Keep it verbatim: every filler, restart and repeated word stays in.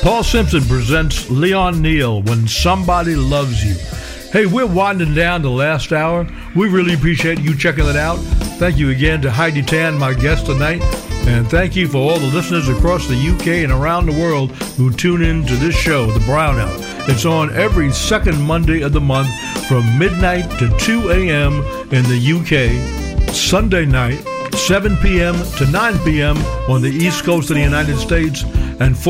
Paul Simpson presents Leon Neal, When Somebody Loves You. Hey, we're winding down the last hour. We really appreciate you checking it out. Thank you again to Heidi Tan, my guest tonight. And thank you for all the listeners across the U K and around the world who tune in to this show, The Brownout. It's on every second Monday of the month from midnight to two a.m. in the U K, Sunday night, seven p.m. to nine p.m. on the East Coast of the United States, and